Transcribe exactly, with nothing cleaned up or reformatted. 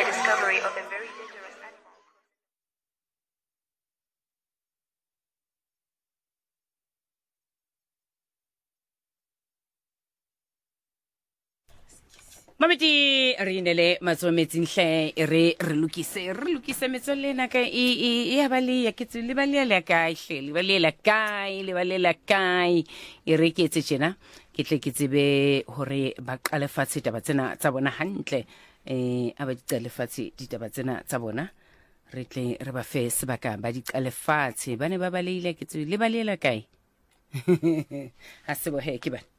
a discovery of a very dangerous animal. Mameti re inele matsometsing hle re re lokise re lokise metsolena ka e e ba le ya ke le ba le la ka hle le ba le la kai le ba le la kai e re ke tse tjena ke tle ke tsebe hore ba qale fatshe taba tsena tsa bona hantle eh aba di qale fatshe ditaba tsena tsa bona re tle re ba fe sebaka ba di qale fatshe ba ne ba ba le ile ke tse le ba le la kai ha se bo he ke ba